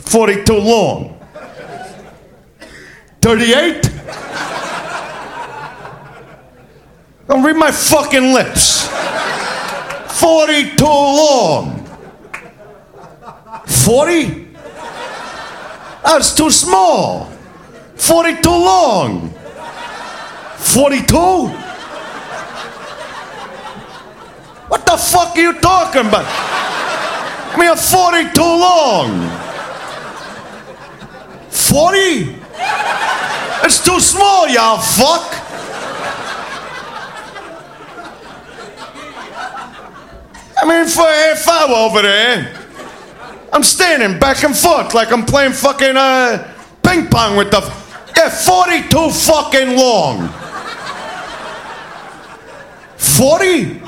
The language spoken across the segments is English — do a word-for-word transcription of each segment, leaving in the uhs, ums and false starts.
forty-two long. thirty-eight? Don't read my fucking lips. forty-two long. forty? That's too small. forty-two long. forty-two? What the fuck are you talking about? I mean, a forty-two long. forty? It's too small, y'all fuck. I mean, for if I were over there, I'm standing back and forth like I'm playing fucking uh, ping pong with the... Yeah, forty-two fucking long. forty?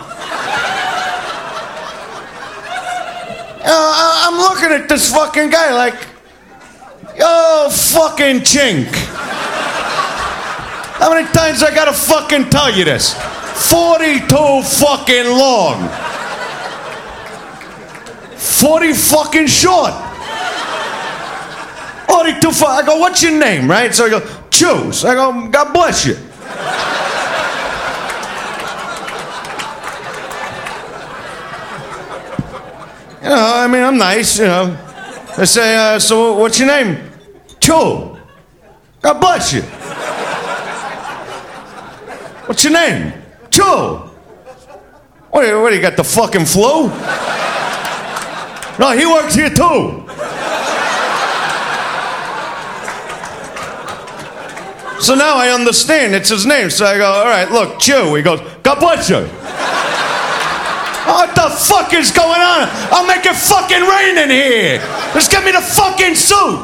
Uh, I'm looking at this fucking guy like, yo, fucking chink. How many times I gotta fucking tell you this? forty-two fucking long. forty fucking short. forty-two fu- I go, what's your name, right? So I go, Choose. I go, God bless you. You know, I mean, I'm nice, you know. I say, uh, so what's your name? Cho. God bless you. What's your name? Cho. What, do you- what do you got, the fucking flu? No, he works here too. So now I understand it's his name. So I go, all right, look, Chew. He goes, God bless you. What the fuck is going on? I'll make it fucking rain in here. Just get me the fucking suit.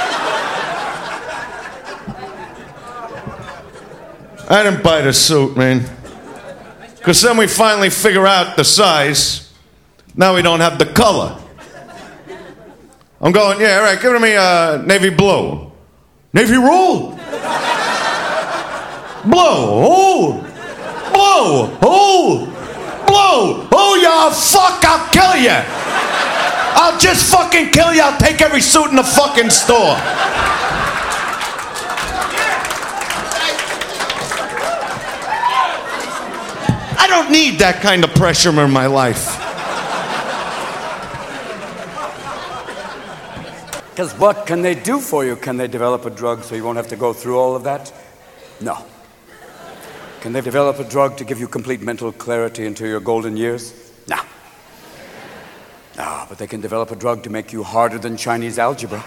I didn't buy the suit, man. Because then we finally figure out the size. Now we don't have the color. I'm going, yeah, all right, give it to me uh, navy blue. Navy roll? Blue. Oh. Blue. Oh. Blue. Oh, you fuck, I'll kill you. I'll just fucking kill you. I'll take every suit in the fucking store. I don't need that kind of pressure in my life. Because what can they do for you? Can they develop a drug so you won't have to go through all of that? No. Can they develop a drug to give you complete mental clarity into your golden years? No. No, but they can develop a drug to make you harder than Chinese algebra.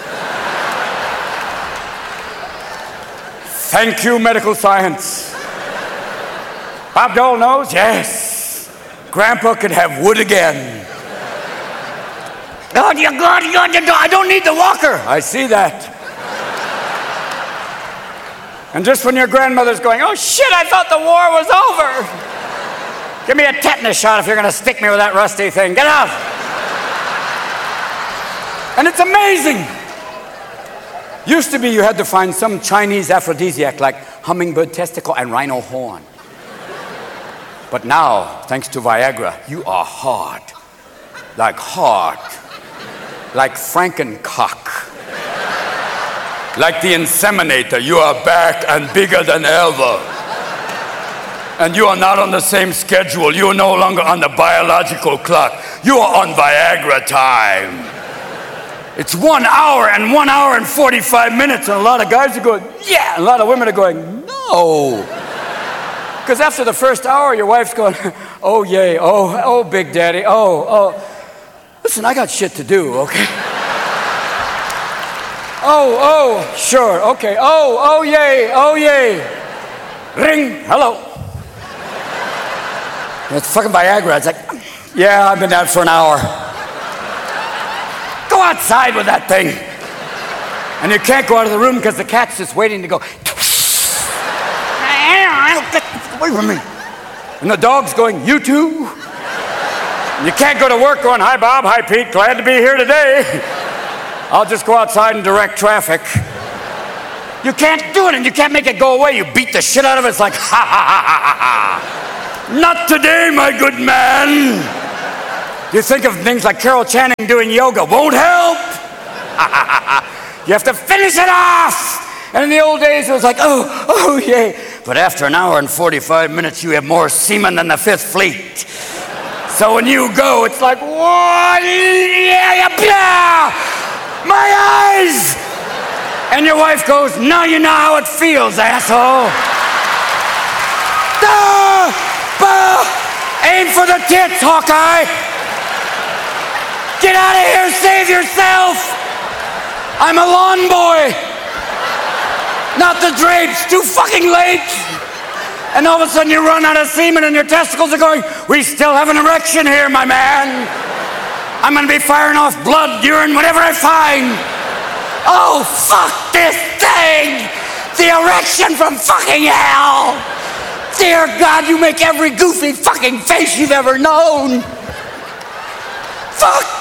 Thank you, medical science. Bob Dole knows? Yes. Grandpa could have wood again. God, you God, you God, I don't need the walker. I see that. And just when your grandmother's going, oh shit, I thought the war was over. Give me a tetanus shot if you're gonna stick me with that rusty thing. Get out. And it's amazing. Used to be you had to find some Chinese aphrodisiac like hummingbird testicle and rhino horn. But now, thanks to Viagra, you are hard. Like hard. Like Frankencock. Like the inseminator, you are back and bigger than ever. And you are not on the same schedule. You are no longer on the biological clock. You are on Viagra time. It's one hour and one hour and forty-five minutes, and a lot of guys are going, yeah, and a lot of women are going, no. Because after the first hour, your wife's going, oh, yay, oh, oh, big daddy, oh, oh. Listen, I got shit to do, okay? Oh, oh, sure, okay. Oh, oh, yay, oh, yay. Ring, hello. It's fucking Viagra. It's like, yeah, I've been out for an hour. Go outside with that thing. And you can't go out of the room because the cat's just waiting to go. Get away from me. And the dog's going, you too? You can't go to work going, hi, Bob, hi, Pete, glad to be here today. I'll just go outside and direct traffic. You can't do it, and you can't make it go away. You beat the shit out of it. It's like, ha, ha, ha, ha, ha. Not today, my good man. You think of things like Carol Channing doing yoga. Won't help. You have to finish it off. And in the old days, it was like, oh, oh, yay. But after an hour and forty-five minutes, you have more semen than the Fifth Fleet. So when you go, it's like, whoa, yeah, yeah, my eyes. And your wife goes, now you know how it feels, asshole. Duh, bah. Aim for the tits, Hawkeye. Get out of here, save yourself. I'm a lawn boy. Not the drapes, too fucking late. And all of a sudden you run out of semen and your testicles are going, we still have an erection here, my man. I'm gonna be firing off blood, urine, whatever I find. Oh, fuck this thing! The erection from fucking hell! Dear God, you make every goofy fucking face you've ever known. Fuck